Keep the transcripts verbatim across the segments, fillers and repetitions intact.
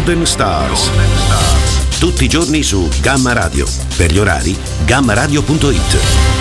Golden Stars. Tutti i giorni su Gamma Radio. Per gli orari, gamma radio punto it.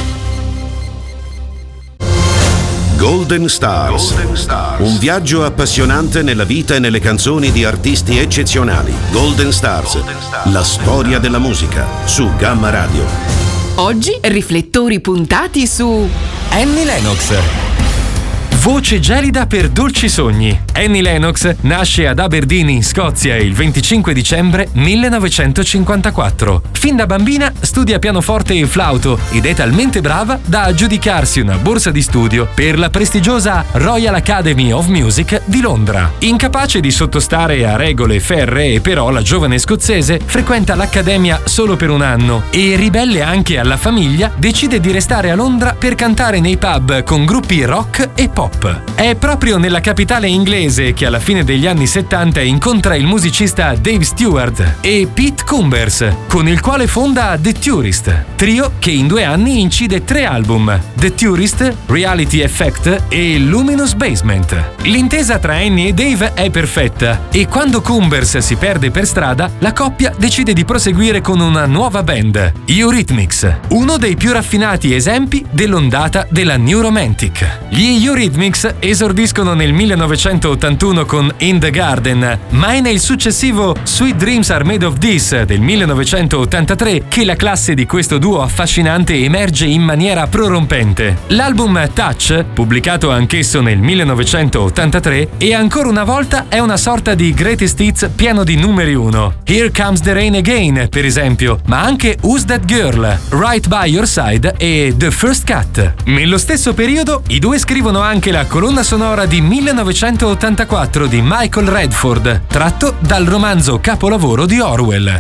Golden Stars. Golden Stars. Un viaggio appassionante nella vita e nelle canzoni di artisti eccezionali. Golden Stars. Golden Stars. La storia della musica su Gamma Radio. Oggi riflettori puntati su Annie Lennox. Voce gelida per dolci sogni. Annie Lennox nasce ad Aberdeen in Scozia il venticinque dicembre millenovecentocinquantaquattro. Fin da bambina studia pianoforte e flauto ed è talmente brava da aggiudicarsi una borsa di studio per la prestigiosa Royal Academy of Music di Londra. Incapace di sottostare a regole ferree, però la giovane scozzese frequenta l'accademia solo per un anno e, ribelle anche alla famiglia, decide di restare a Londra per cantare nei pub con gruppi rock e pop. È proprio nella capitale inglese che alla fine degli anni settanta incontra il musicista Dave Stewart e Pete Combers, con il quale fonda The Tourist, trio che in due anni incide tre album: The Tourist, Reality Effect e Luminous Basement. L'intesa tra Annie e Dave è perfetta e quando Combers si perde per strada, la coppia decide di proseguire con una nuova band, Eurythmics, uno dei più raffinati esempi dell'ondata della New Romantic. Gli Eurythmics esordiscono nel millenovecentottantuno con In the Garden, ma è nel successivo Sweet Dreams Are Made of This del millenovecentottantatré che la classe di questo duo affascinante emerge in maniera prorompente. L'album Touch, pubblicato anch'esso nel millenovecentottantatré, e ancora una volta è una sorta di greatest hits pieno di numeri uno. Here Comes the Rain Again, per esempio, ma anche Who's That Girl, Right by Your Side e The First Cut. Nello stesso periodo i due scrivono anche la colonna sonora di millenovecentottantaquattro di Michael Redford, tratto dal romanzo capolavoro di Orwell.